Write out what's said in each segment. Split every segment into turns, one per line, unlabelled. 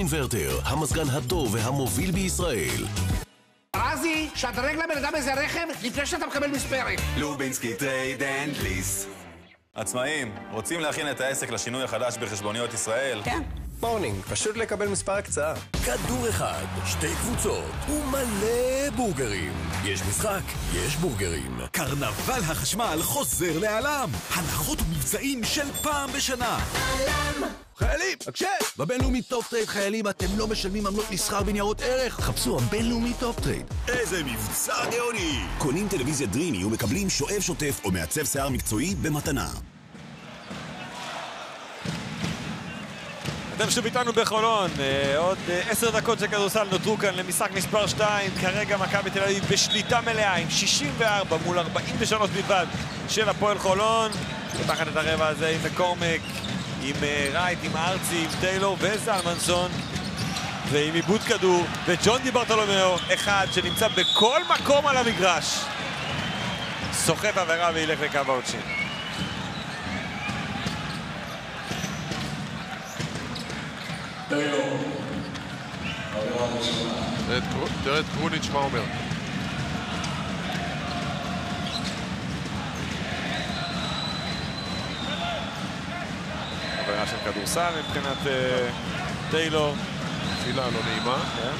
אינוורטר, המזגן הטוב והמוביל בישראל.
רזי, שדרג לבן אדם איזה רכב לפני שאתה מקבל מספרת.
לובינסקי טרייד אנד ליס.
עצמאים, רוצים להכין את העסק לשינוי החדש בחשבוניות ישראל?
כן.
מורנינג, פשוט לקבל מספר הקצאה.
כדור אחד, שתי קבוצות ומלא בורגרים. יש משחק, יש בורגרים.
קרנבל החשמל חוזר לעלם. הנחות ומבצעים של פעם בשנה.
עלם! חיילים, הקשב! בבינלאומי טופ טרייד חיילים אתם לא משלמים עמלות מסחר בניירות ערך. חפשו הבינלאומי טופ טרייד.
איזה מבצע גאוני!
קונים טלוויזיה דריני ומקבלים שואב שוטף או מעצב שיער מקצועי במתנה.
אתם שוב איתנו בחולון, עוד 10 דקות של כדורסל נותרו כאן למשחק מספר 2. כרגע מכבי תל אביב בשליטה מלאה עם 64 מול 43 בלבד של הפועל חולון. פותחת את הרבע הזה עם מקורמק, עם רייט, עם ארצי, עם טיילור וזלמנסון, ועם עיבוד כדור, וג'ון די ברטולומיאו, אחד שנמצא בכל מקום על המגרש. סוחט עבירה וילך לקו העונשין.
תראה את קרוניץ' מה אומר.
עבירה של כדורסל מבחינת טיילור.
תפילה לא נעימה.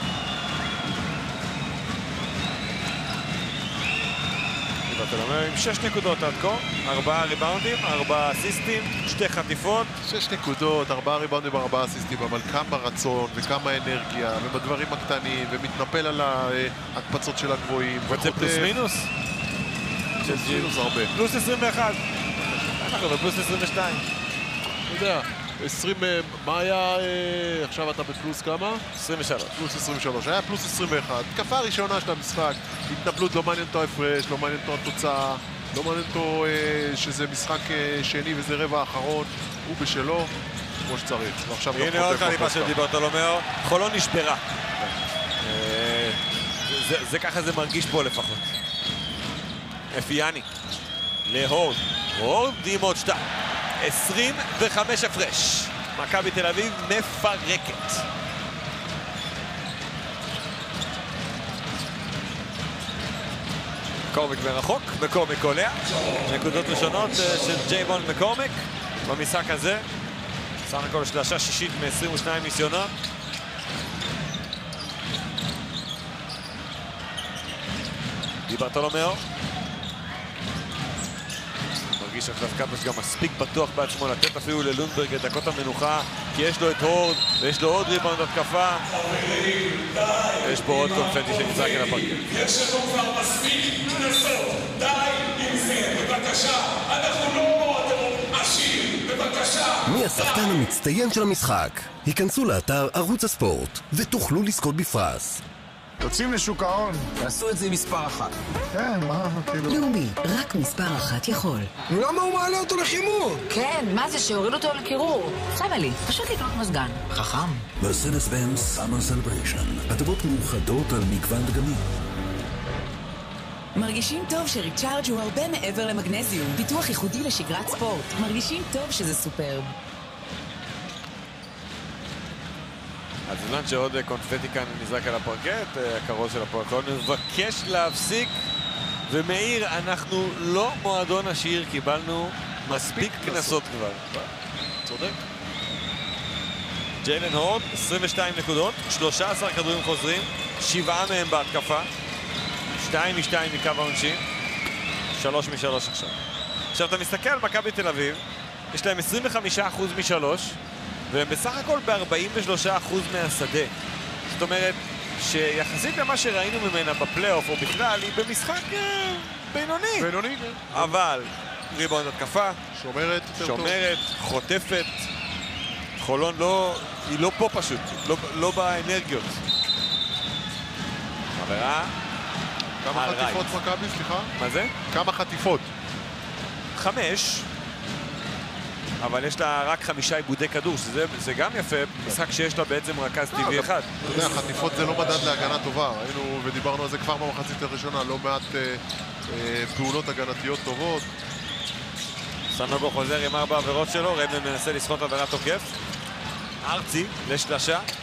עם 6 נקודות עד כה, 4 ריבאונדים, 4 אסיסטים, 2 חטיפות.
6 נקודות, 4 ריבאונדים, 4 אסיסטים, אבל כמה רצון וכמה אנרגיה, ובדברים הקטנים, ומתנפל על ההקפצות של הגבוהים.
וזה פלוס מינוס?
פלוס מינוס הרבה.
פלוס 21. אנחנו בפלוס 22.
אתה יודע, 20, מה היה, עכשיו אתה בפלוס כמה?
23.
פלוס 23, היה פלוס 21. תקפה ראשונה של המשחק, התנפלות, לא מעניין אותו ההפרש, לא מעניין אותו התוצאה, לא מעניין אותו שזה משחק שני וזה רבע האחרון, הוא בשלו, כמו שצריך.
הנה עוד חליפה של די ברטולומיאו, חולון נשברה. זה ככה זה מרגיש פה לפחות. אפיאני, להורד, הורד עם עוד 2. 25 הפרש. מכבי תל אביב מפרקת. מקורמיק מרחוק, מקורמיק עולה. נקודות ראשונות של ג'ייבון מקורמיק במשחק הזה. סך הכל שלשה שישית מ-22 ניסיונות. די ברטולומיאו. מרגיש עכשיו קאפוס גם מספיק בטוח בעצמו לתת אפילו ללונדברג את דקות המנוחה, כי יש לו את הורד ויש לו עוד ריבאונד התקפה. יש פה עוד קונפטי שנזרק אל הפרקט.
יש לנו כבר מספיק כנסות, די עם זה, בבקשה, אנחנו לא מועדון עשיר, בבקשה.
מי השחקן המצטיין של המשחק? היכנסו לאתר ערוץ הספורט ותוכלו לזכות בפרס.
יוצאים לשוק ההון.
תעשו את זה עם מספר 1.
כן, מה, כאילו...
לאומי, רק מספר 1 יכול.
למה הוא מעלה אותו לחימום?
כן, מה זה שהוריד אותו לקירור? חמלי, פשוט לקנות מזגן. חכם.
מרסדס בנץ סאמר סלבריישן. הטבות מיוחדות על מגוון דגמים.
מרגישים טוב שריצ'ארג' הוא הרבה מעבר למגנזיום. פיתוח ייחודי לשגרת ספורט. מרגישים טוב שזה סופרב.
אז בזמן שעוד קונפטי כאן נזרק על הפרקט, הקרוז של הפועל חולון מבקש להפסיק, ומאיר, אנחנו לא מועדון עשיר, קיבלנו מספיק כנסות כבר.
צודק.
ג'יילן הורד, 22 נקודות, 13 כדורים חוזרים, 7 מהם בהתקפה, 2 מ-2 מקו העונשין, 3 מ-3 עכשיו. עכשיו אתה מסתכל על מכבי תל אביב, יש להם 25% מ-3, והם בסך הכל ב-43% מהשדה. זאת אומרת שיחסית למה שראינו ממנה בפלייאוף או בכלל, היא במשחק בינוני.
בינוני, כן.
אבל ריבאונד התקפה,
שומרת,
חוטפת. חולון היא לא פה פשוט, לא באנרגיות. חברה.
כמה חטיפות מכבי, סליחה?
מה זה?
כמה חטיפות?
5. אבל יש לה רק 5 עיבודי כדור, שזה גם יפה, משחק שיש לה בעצם רכז טבעי אחד.
אתה יודע, חטיפות זה לא מדד להגנה טובה, ראינו ודיברנו על זה כבר במחצית הראשונה, לא מעט פעולות הגנתיות טובות.
סנוגו חוזר עם 4 עבירות שלו, רייבן מנסה לסחוט עבירת תוקף. ארצי לשלשה,